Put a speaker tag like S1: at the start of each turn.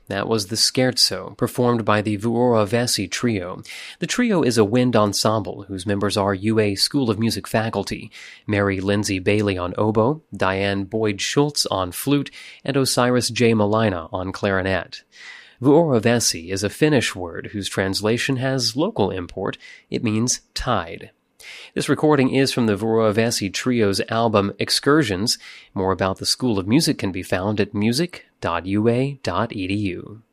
S1: That was the Scherzo, performed by the Vuorovesi Trio. The trio is a wind ensemble whose members are UA School of Music faculty, Mary Lindsay Bailey on oboe, Diane Boyd Schultz on flute, and Osiris J. Malina on clarinet. Vuorovesi is a Finnish word whose translation has local import. It means tide. This recording is from the Vuorovesi Trio's album Excursions. More about the School of Music can be found at music.ua.edu.